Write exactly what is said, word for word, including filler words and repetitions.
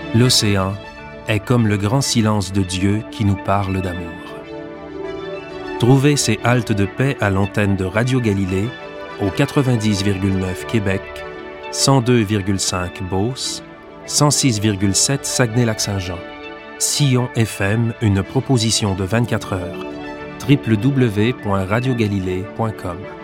L'océan est comme le grand silence de Dieu qui nous parle d'amour. Trouvez ces haltes de paix à l'antenne de Radio Galilée au quatre-vingt-dix virgule neuf Québec, cent deux virgule cinq Beauce, cent six virgule sept Saguenay-Lac-Saint-Jean. Sillon F M, une proposition de vingt-quatre heures. w w w point radio galilée point com